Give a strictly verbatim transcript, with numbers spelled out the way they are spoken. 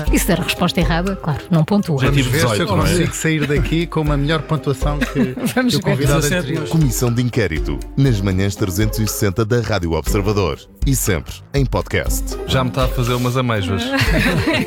errada. E se der a resposta errada, claro, não pontua. Já Vamos tive ver se eu dezoito, não é? consigo sair daqui com uma melhor pontuação que, Vamos que o ver. convidado dezassete, anterior. Comissão de Inquérito, nas manhãs trezentos e sessenta da Rádio Observador e sempre em podcast. Já me está a fazer umas amêijoas.